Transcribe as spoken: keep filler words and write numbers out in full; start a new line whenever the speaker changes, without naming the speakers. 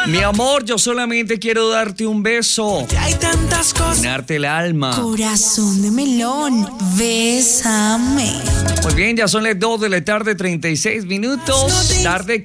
Mi amor, yo solamente quiero darte un beso.
Hay tantas cosas.
Llenarte el alma.
Corazón de melón, bésame.
Muy bien, ya son las dos de la tarde, treinta y seis minutos. Tarde